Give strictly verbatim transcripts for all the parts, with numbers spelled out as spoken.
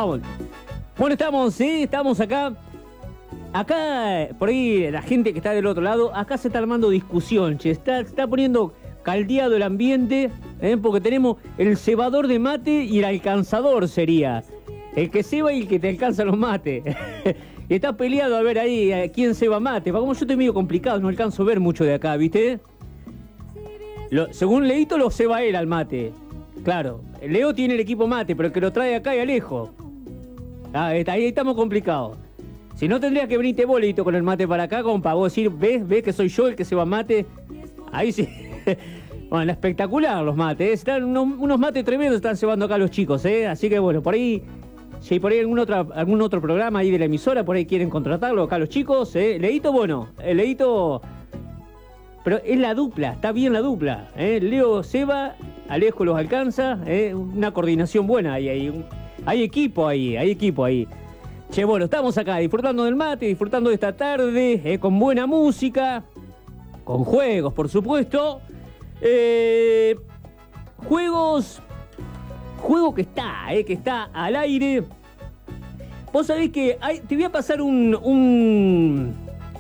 Vamos. Bueno, estamos, ¿sí? Estamos acá. Acá, por ahí, la gente que está del otro lado, acá se está armando discusión, che. Está, está poniendo caldeado el ambiente, ¿eh? Porque tenemos el cebador de mate y el alcanzador sería. El que ceba y el que te alcanza los mates. Y está peleado a ver ahí a quién ceba mate. Como yo estoy medio complicado, no alcanzo a ver mucho de acá, ¿viste? Lo, según Leito, lo ceba él al mate. Claro, Leo tiene el equipo mate, pero el que lo trae acá es Alejo. Ah, ahí estamos complicados. Si no, tendrías que venirte vos, Leito, con el mate para acá, como para vos decir, ¿ves? ¿Ves que soy yo el que ceba mate? Ahí sí. Bueno, espectacular los mates. Están unos, unos mates tremendos están cebando acá los chicos, ¿eh? Así que bueno, por ahí... Si por ahí algún otro, algún otro programa ahí de la emisora, por ahí quieren contratarlo acá los chicos, ¿eh? Leito, bueno, el Leito... Pero es la dupla, está bien la dupla, ¿eh? Leo ceba, Alejo los alcanza, ¿eh? Una coordinación buena ahí, hay, hay equipo ahí, hay equipo ahí. Che, bueno, estamos acá disfrutando del mate, disfrutando de esta tarde, ¿eh? Con buena música, con juegos, por supuesto. Eh, juegos... Juego que está, eh, que está al aire. Vos sabés que hay, te voy a pasar un... un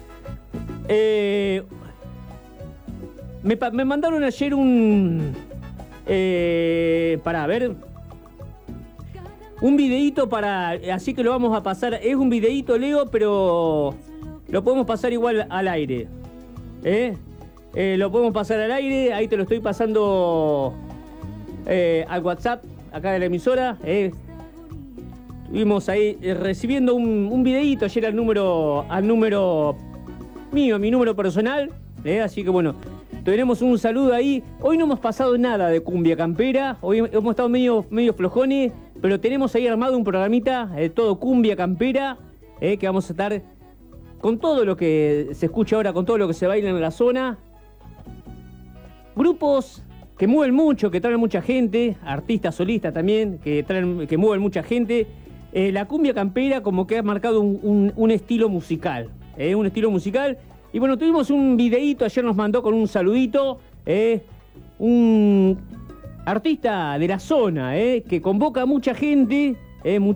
eh, me, me mandaron ayer un... Eh, para ver... Un videíto para... Así que lo vamos a pasar. Es un videíto, Leo, pero... Lo podemos pasar igual al aire. ¿Eh? Eh, lo podemos pasar al aire. Ahí te lo estoy pasando... Eh, al WhatsApp acá de la emisora, eh. Estuvimos ahí eh, recibiendo un, un videíto ayer al número al número mío, mi número personal, eh, así que bueno, tenemos un saludo ahí. Hoy no hemos pasado nada de cumbia campera, hoy hemos estado medio, medio flojones, pero tenemos ahí armado un programita, eh, todo cumbia campera, eh, que vamos a estar con todo lo que se escucha ahora, con todo lo que se baila en la zona. Grupos que mueven mucho, que traen mucha gente, artistas solistas también, que traen, que mueven mucha gente. Eh, la cumbia campera como que ha marcado un, un, un estilo musical, eh, un estilo musical. Y bueno, tuvimos un videíto, ayer nos mandó con un saludito, eh, un artista de la zona, eh, que convoca a mucha gente, eh,